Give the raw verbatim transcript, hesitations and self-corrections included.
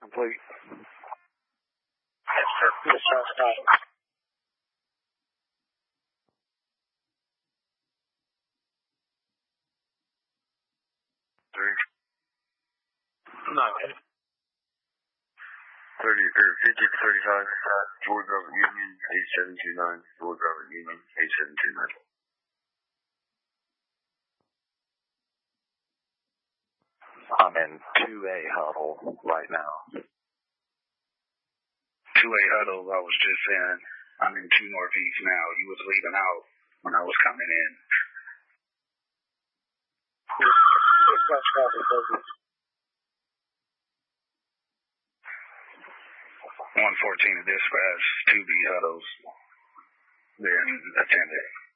complete. Yes, sir. Yes, sir. Three. No. Thirty or fifty to thirty-five. Ford Robert Union eight seven two nine. Ford Robert Union eight seven two nine. I'm in two A huddle right now. two A huddle, I was just in. I'm in two Northeast now. You was leaving out when I was coming in. one fourteen of dispatch, two B huddles. Then attended.